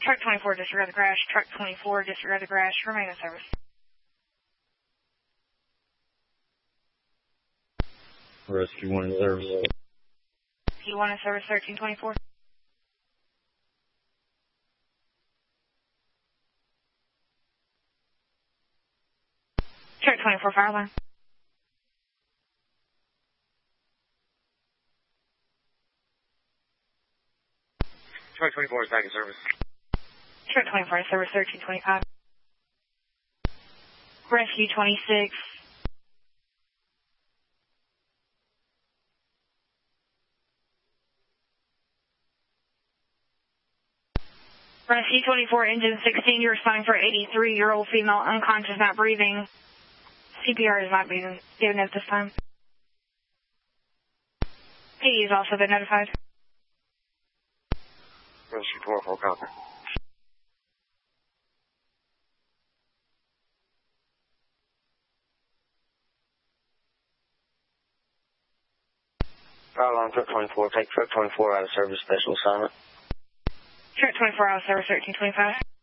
Truck 24, disregard the crash. Truck 24, disregard the crash. Remain in service. Rescue 1 in service. Rescue 1 in service, 1324. Truck 24, fire alarm. Truck 24 is back in service. Truck 24 in service, 1325. Rescue 26. Rescue 24, engine 16, you're responding for 83-year-old female, unconscious, not breathing. CPR is not being given at this time. PD has also been notified. Rescue 24, copy. Fire alarm, truck 24, take truck 24 out of service, special assignment. Truck 24 out of service, 1325.